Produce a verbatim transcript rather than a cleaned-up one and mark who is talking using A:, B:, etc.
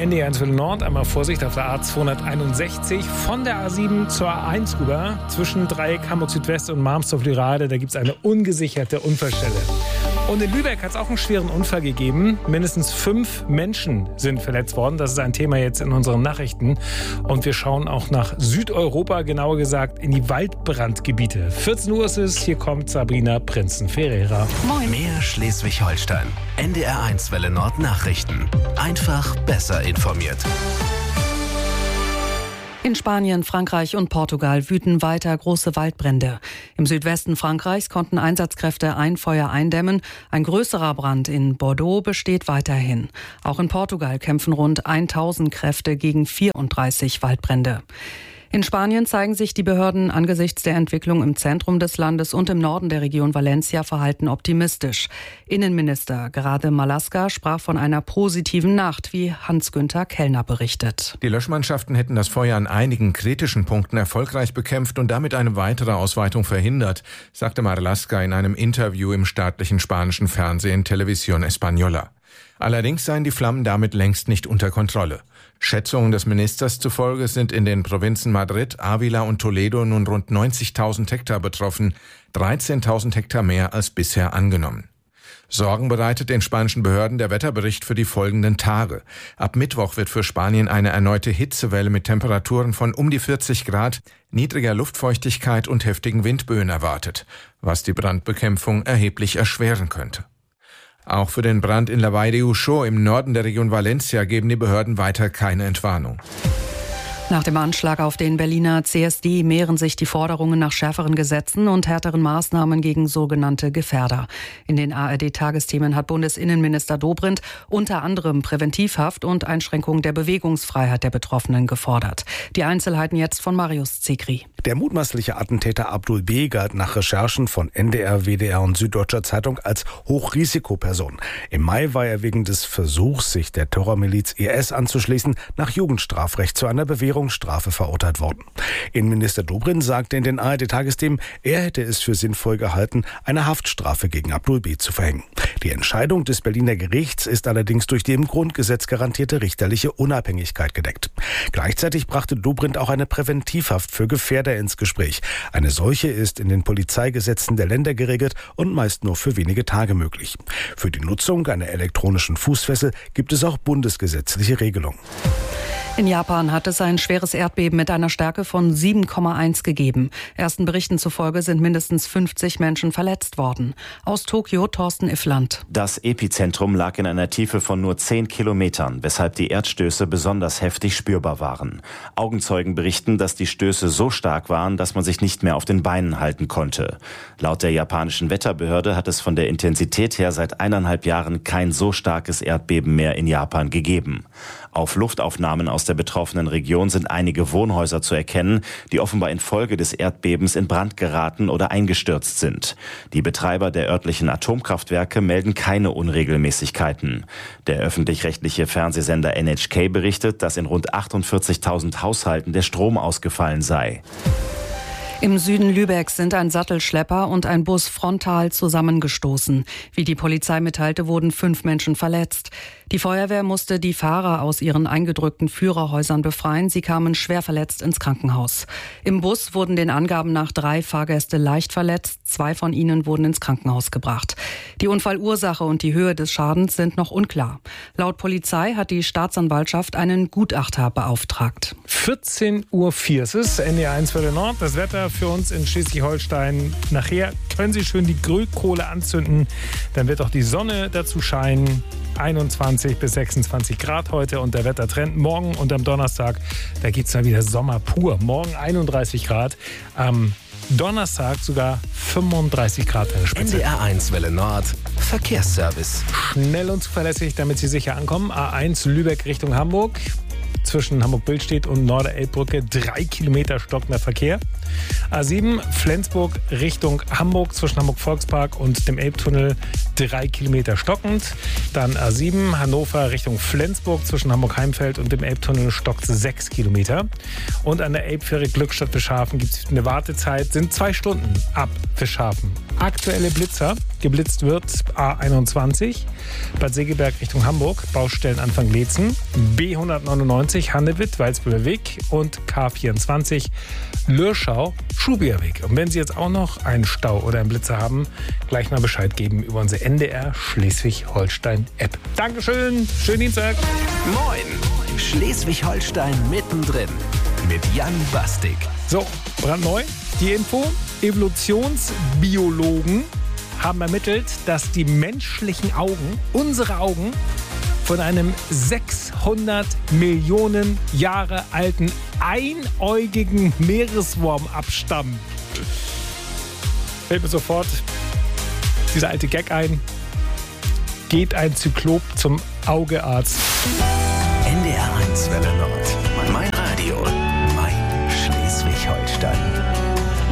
A: N D R eins Welle Nord. Einmal Vorsicht auf der A zweihunderteinundsechzig von der A sieben zur A eins rüber. Zwischen Dreieck Hamburg Südwest und Marmstorf-Lürade, da gibt es eine ungesicherte Unfallstelle. Und in Lübeck hat es auch einen schweren Unfall gegeben. Mindestens fünf Menschen sind verletzt worden. Das ist ein Thema jetzt in unseren Nachrichten. Und wir schauen auch nach Südeuropa, genauer gesagt in die Waldbrandgebiete. vierzehn Uhr ist es, hier kommt Sabrina Prinzen-Ferreira.
B: Moin. Mehr Schleswig-Holstein. N D R eins Welle Nord Nachrichten. Einfach besser informiert.
C: In Spanien, Frankreich und Portugal wüten weiter große Waldbrände. Im Südwesten Frankreichs konnten Einsatzkräfte ein Feuer eindämmen. Ein größerer Brand in Bordeaux besteht weiterhin. Auch in Portugal kämpfen rund tausend Kräfte gegen vierunddreißig Waldbrände. In Spanien zeigen sich die Behörden angesichts der Entwicklung im Zentrum des Landes und im Norden der Region Valencia verhalten optimistisch. Innenminister Grade Marlaska sprach von einer positiven Nacht, wie Hans-Günther Kellner berichtet.
D: Die Löschmannschaften hätten das Feuer an einigen kritischen Punkten erfolgreich bekämpft und damit eine weitere Ausweitung verhindert, sagte Marlaska in einem Interview im staatlichen spanischen Fernsehen Televisión Española. Allerdings seien die Flammen damit längst nicht unter Kontrolle. Schätzungen des Ministers zufolge sind in den Provinzen Madrid, Ávila und Toledo nun rund neunzigtausend Hektar betroffen, dreizehntausend Hektar mehr als bisher angenommen. Sorgen bereitet den spanischen Behörden der Wetterbericht für die folgenden Tage. Ab Mittwoch wird für Spanien eine erneute Hitzewelle mit Temperaturen von um die vierzig Grad, niedriger Luftfeuchtigkeit und heftigen Windböen erwartet, was die Brandbekämpfung erheblich erschweren könnte. Auch für den Brand in La Vall de Uxó im Norden der Region Valencia geben die Behörden weiter keine Entwarnung.
C: Nach dem Anschlag auf den Berliner C S D mehren sich die Forderungen nach schärferen Gesetzen und härteren Maßnahmen gegen sogenannte Gefährder. In den A R D-Tagesthemen hat Bundesinnenminister Dobrindt unter anderem Präventivhaft und Einschränkung der Bewegungsfreiheit der Betroffenen gefordert. Die Einzelheiten jetzt von Marius Zekri.
E: Der mutmaßliche Attentäter Abdul B. galt nach Recherchen von N D R, W D R und Süddeutscher Zeitung als Hochrisikoperson. Im Mai war er wegen des Versuchs, sich der Terrormiliz I S anzuschließen, nach Jugendstrafrecht zu einer Bewährungsstrafe verurteilt worden. Innenminister Dobrindt sagte in den A R D-Tagesthemen, er hätte es für sinnvoll gehalten, eine Haftstrafe gegen Abdul B. zu verhängen. Die Entscheidung des Berliner Gerichts ist allerdings durch die im Grundgesetz garantierte richterliche Unabhängigkeit gedeckt. Gleichzeitig brachte Dobrindt auch eine Präventivhaft für Gefährder ins Gespräch. Eine solche ist in den Polizeigesetzen der Länder geregelt und meist nur für wenige Tage möglich. Für die Nutzung einer elektronischen Fußfessel gibt es auch bundesgesetzliche Regelungen.
C: In Japan hat es ein schweres Erdbeben mit einer Stärke von sieben Komma eins gegeben. Ersten Berichten zufolge sind mindestens fünfzig Menschen verletzt worden. Aus Tokio, Thorsten Iffland.
F: Das Epizentrum lag in einer Tiefe von nur zehn Kilometern, weshalb die Erdstöße besonders heftig spürbar waren. Augenzeugen berichten, dass die Stöße so stark waren, dass man sich nicht mehr auf den Beinen halten konnte. Laut der japanischen Wetterbehörde hat es von der Intensität her seit eineinhalb Jahren kein so starkes Erdbeben mehr in Japan gegeben. Auf Luftaufnahmen aus der betroffenen Region sind einige Wohnhäuser zu erkennen, die offenbar infolge des Erdbebens in Brand geraten oder eingestürzt sind. Die Betreiber der örtlichen Atomkraftwerke melden keine Unregelmäßigkeiten. Der öffentlich-rechtliche Fernsehsender N H K berichtet, dass in rund achtundvierzigtausend Haushalten der Strom ausgefallen sei.
C: Im Süden Lübecks sind ein Sattelschlepper und ein Bus frontal zusammengestoßen. Wie die Polizei mitteilte, wurden fünf Menschen verletzt. Die Feuerwehr musste die Fahrer aus ihren eingedrückten Führerhäusern befreien. Sie kamen schwer verletzt ins Krankenhaus. Im Bus wurden den Angaben nach drei Fahrgäste leicht verletzt. Zwei von ihnen wurden ins Krankenhaus gebracht. Die Unfallursache und die Höhe des Schadens sind noch unklar. Laut Polizei hat die Staatsanwaltschaft einen Gutachter beauftragt.
A: vierzehn Uhr vier ist es, N D R eins Welle Nord. Das Wetter für uns in Schleswig-Holstein. Nachher können Sie schön die Grillkohle anzünden. Dann wird auch die Sonne dazu scheinen. einundzwanzig bis sechsundzwanzig Grad heute und der Wettertrend. Morgen und am Donnerstag, da geht es mal wieder Sommer pur. Morgen einunddreißig Grad. Am Donnerstag sogar fünfunddreißig Grad an der Spitze.
B: N D R eins Welle Nord, Verkehrsservice.
A: Schnell und zuverlässig, damit Sie sicher ankommen. A eins Lübeck Richtung Hamburg. Zwischen Hamburg-Billstedt und Norderelbbrücke drei Kilometer stockender Verkehr. A sieben Flensburg Richtung Hamburg zwischen Hamburg-Volkspark und dem Elbtunnel drei Kilometer stockend. Dann A sieben Hannover Richtung Flensburg zwischen Hamburg-Heimfeld und dem Elbtunnel stockt sechs Kilometer. Und an der Elbfähre Glückstadt-Fischhafen gibt es eine Wartezeit, sind zwei Stunden ab Fischhafen. Aktuelle Blitzer, geblitzt wird A einundzwanzig, Bad Segeberg Richtung Hamburg, Baustellen Anfang Leetzen, B hundertneunundneunzig Handewitt, Walsbühler Weg und K vierundzwanzig Lürschau, Schubierweg. Und wenn Sie jetzt auch noch einen Stau oder einen Blitzer haben, gleich mal Bescheid geben über unsere N D R Schleswig-Holstein-App. Dankeschön, schönen Dienstag.
B: Moin, Schleswig-Holstein mittendrin mit Jan Bastik.
A: So, brandneu, die Info. Evolutionsbiologen haben ermittelt, dass die menschlichen Augen, unsere Augen, von einem sechshundert Millionen Jahre alten einäugigen Meereswurm abstammen. Fällt mir sofort dieser alte Gag ein. Geht ein Zyklop zum Augearzt.
B: N D R eins Welle Nord.